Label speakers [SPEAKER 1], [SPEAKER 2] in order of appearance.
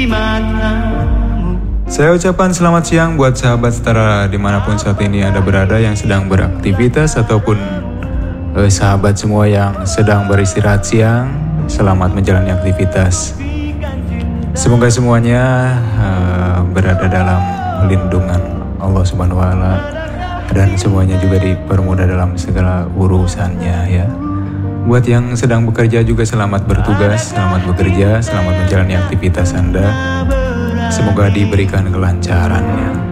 [SPEAKER 1] Saya ucapkan selamat siang buat sahabat setara dimanapun saat ini Anda berada yang sedang beraktivitas ataupun sahabat semua yang sedang beristirahat siang. Selamat menjalani aktivitas. Semoga semuanya berada dalam lindungan Allah Subhanahu wa Ta'ala dan semuanya juga dipermudah dalam segala urusannya ya. Buat yang sedang bekerja juga selamat bertugas, selamat bekerja, selamat menjalani aktivitas Anda. Semoga diberikan kelancarannya.